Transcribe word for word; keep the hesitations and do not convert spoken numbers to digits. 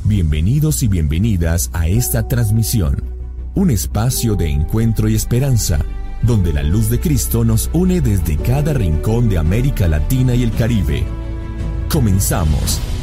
Bienvenidos y bienvenidas a esta transmisión, un espacio de encuentro y esperanza, donde la luz de Cristo nos une desde cada rincón de América Latina y el Caribe. Comenzamos.